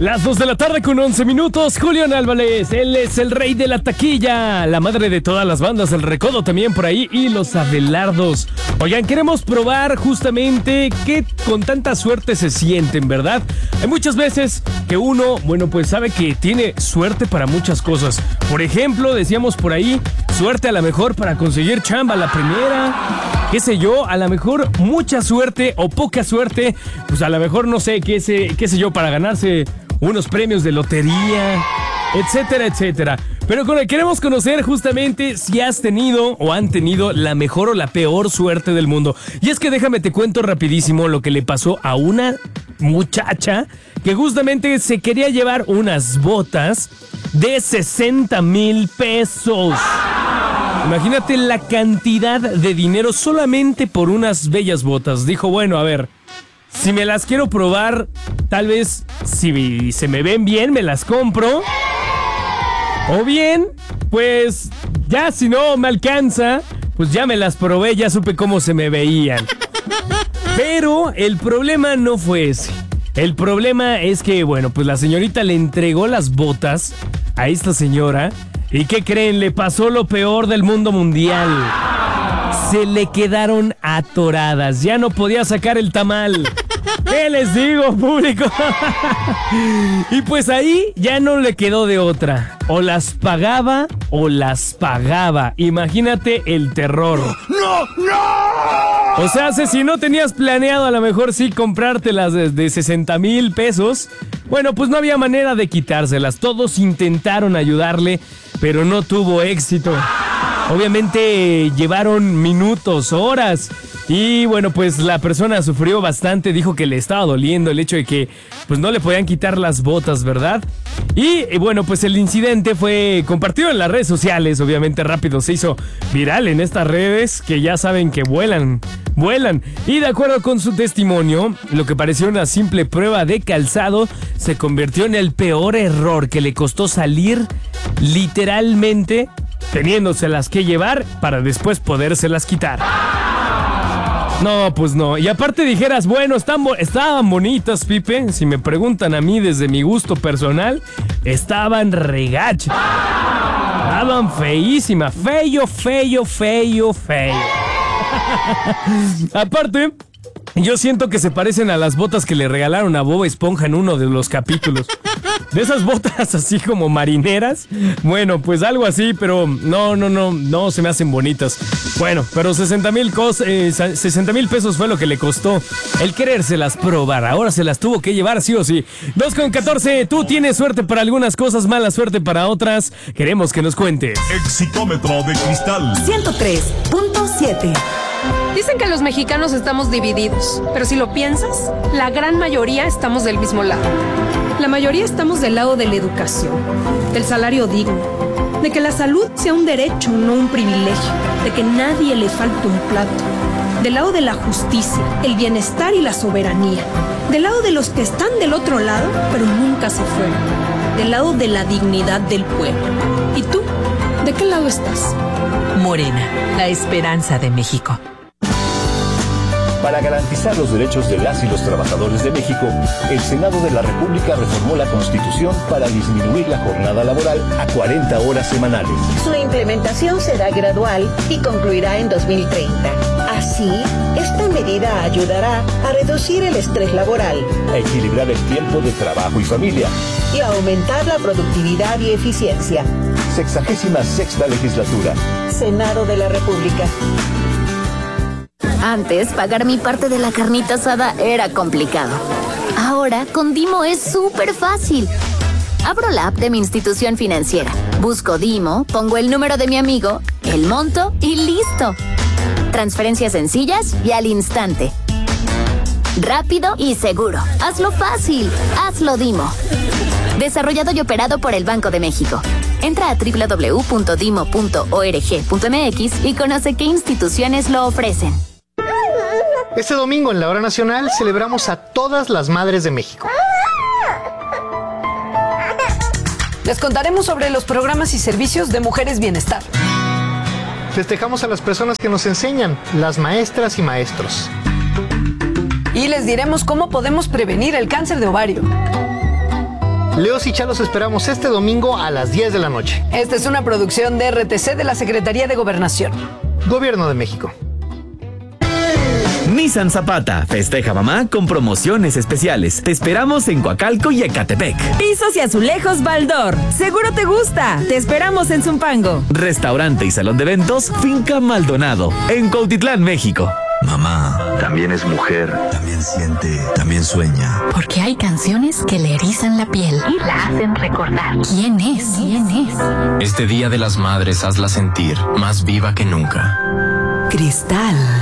Las 2 de la tarde con 11 minutos. Julián Álvarez, él es el rey de la taquilla, la madre de todas las bandas, el Recodo también por ahí y los Abelardos. Oigan, queremos probar justamente qué con tanta suerte se sienten, ¿verdad? Hay muchas veces que uno, pues sabe que tiene suerte para muchas cosas. Por ejemplo, decíamos por ahí, suerte a lo mejor para conseguir chamba la primera, qué sé yo, a lo mejor mucha suerte o poca suerte, pues a lo mejor no sé, qué sé yo, para ganarse unos premios de lotería, etcétera, etcétera. Pero queremos conocer justamente si has tenido o han tenido la mejor o la peor suerte del mundo. Y es que déjame te cuento rapidísimo lo que le pasó a una muchacha que justamente se quería llevar unas botas de 60,000 pesos. Imagínate la cantidad de dinero solamente por unas bellas botas. Dijo, bueno, a ver, si me las quiero probar, tal vez si se me ven bien, me las compro. O bien, pues ya si no me alcanza, pues ya me las probé, ya supe cómo se me veían. Pero el problema no fue ese. El problema es que, pues la señorita le entregó las botas a esta señora. ¿Y qué creen? Le pasó lo peor del mundo mundial. Se le quedaron atoradas. Ya no podía sacar el tamal. ¿Qué les digo, público? Y pues ahí ya no le quedó de otra. O las pagaba o las pagaba. Imagínate el terror. ¡No! O sea, si no tenías planeado a lo mejor sí comprártelas de 60,000 pesos, pues no había manera de quitárselas. Todos intentaron ayudarle, pero no tuvo éxito. Obviamente llevaron minutos, horas. Y pues la persona sufrió bastante, dijo que le estaba doliendo el hecho de que no le podían quitar las botas, ¿verdad? Y pues el incidente fue compartido en las redes sociales, obviamente rápido se hizo viral en estas redes que ya saben que vuelan. Y de acuerdo con su testimonio, lo que pareció una simple prueba de calzado se convirtió en el peor error que le costó salir literalmente teniéndoselas que llevar para después podérselas quitar. No, pues no. Y aparte dijeras, estaban bonitas, Pipe. Si me preguntan a mí desde mi gusto personal, estaban regachas. Estaban feísimas. Feo. Aparte, yo siento que se parecen a las botas que le regalaron a Bob Esponja en uno de los capítulos. De esas botas así como marineras. Pues algo así, pero no se me hacen bonitas. Pero 60,000 pesos fue lo que le costó el querérselas probar. Ahora se las tuvo que llevar sí o sí. 2:14, tú tienes suerte para algunas cosas, mala suerte para otras. Queremos que nos cuentes. Exitómetro de cristal 103.7. Dicen que los mexicanos estamos divididos, pero si lo piensas, la gran mayoría estamos del mismo lado. La mayoría estamos del lado de la educación, del salario digno, de que la salud sea un derecho, no un privilegio, de que nadie le falte un plato, del lado de la justicia, el bienestar y la soberanía, del lado de los que están del otro lado, pero nunca se fueron, del lado de la dignidad del pueblo. ¿Y tú? ¿De qué lado estás? Morena, la esperanza de México. Para garantizar los derechos de las y los trabajadores de México, el Senado de la República reformó la Constitución para disminuir la jornada laboral a 40 horas semanales. Su implementación será gradual y concluirá en 2030. Así, esta medida ayudará a reducir el estrés laboral, a equilibrar el tiempo de trabajo y familia y a aumentar la productividad y eficiencia. 66ª legislatura. Senado de la República. Antes, pagar mi parte de la carnita asada era complicado. Ahora, con Dimo es súper fácil. Abro la app de mi institución financiera, busco Dimo, pongo el número de mi amigo, el monto y ¡listo! Transferencias sencillas y al instante. Rápido y seguro. Hazlo fácil. Hazlo Dimo. Desarrollado y operado por el Banco de México. Entra a www.dimo.org.mx y conoce qué instituciones lo ofrecen. Este domingo en la Hora Nacional celebramos a todas las madres de México. Les contaremos sobre los programas y servicios de Mujeres Bienestar. Festejamos a las personas que nos enseñan, las maestras y maestros. Y les diremos cómo podemos prevenir el cáncer de ovario. Leos y Chalos esperamos este domingo a las 10 de la noche. Esta es una producción de RTC de la Secretaría de Gobernación. Gobierno de México. Nissan Zapata festeja mamá con promociones especiales. Te esperamos en Coacalco y Ecatepec. Pisos y azulejos Baldor. Seguro te gusta. Te esperamos en Zumpango. Restaurante y salón de eventos Finca Maldonado en Cuautitlán, México. Mamá también es mujer, también siente, también sueña. Porque hay canciones que le erizan la piel y la hacen recordar. ¿Quién es? ¿Quién es? Este Día de las Madres hazla sentir más viva que nunca. Cristal.